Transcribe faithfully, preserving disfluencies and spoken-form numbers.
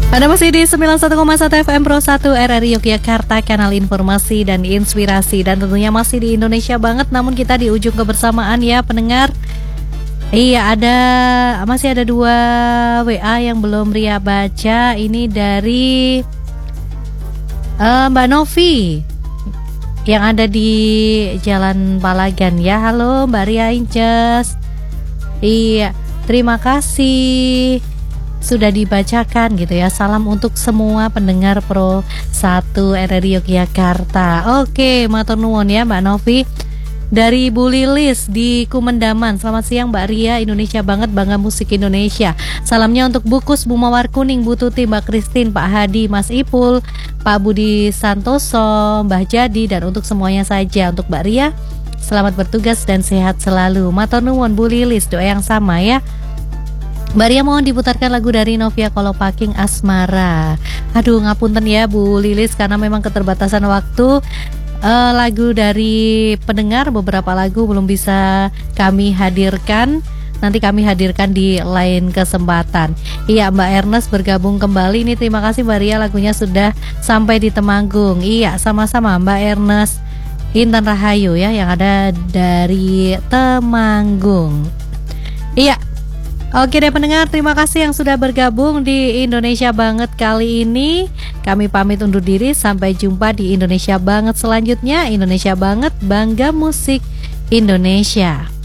Anda masih di sembilan puluh satu koma satu F M Pro satu R R I Yogyakarta, kanal informasi dan inspirasi. Dan tentunya masih di Indonesia banget, namun kita di ujung kebersamaan ya pendengar. Iya, ada masih ada dua W A yang belum Ria baca. Ini dari uh, Mbak Novi yang ada di Jalan Palagan ya. Halo Mbak Ria Inces. Iya, terima kasih sudah dibacakan gitu ya. Salam untuk semua pendengar Pro satu R R I Yogyakarta. Oke, matur nuwun ya Mbak Novi. Dari Bu Lilis di Kumendaman. Selamat siang Mbak Ria, Indonesia banget, bangga musik Indonesia. Salamnya untuk Bukus, Bu Mawar Kuning, Bu Tuti, Mbak Kristin, Pak Hadi, Mas Ipul, Pak Budi Santoso, Mbah Jadi, dan untuk semuanya saja. Untuk Mbak Ria, selamat bertugas dan sehat selalu. Matur nuwun Bu Lilis, doa yang sama ya. Mbak Ria mohon diputarkan lagu dari Novia Kolopaking, Asmara. Aduh ngapunten ya Bu Lilis karena memang keterbatasan waktu. uh, Lagu dari pendengar, beberapa lagu belum bisa kami hadirkan. Nanti kami hadirkan di lain kesempatan. Iya, Mbak Ernest bergabung kembali nih. Terima kasih Mbak Ria, lagunya sudah sampai di Temanggung. Iya, sama-sama Mbak Ernest. Intan Rahayu ya yang ada dari Temanggung. Iya. Oke deh pendengar, terima kasih yang sudah bergabung di Indonesia Banget kali ini. Kami pamit undur diri, sampai jumpa di Indonesia Banget selanjutnya. Indonesia Banget, bangga musik Indonesia.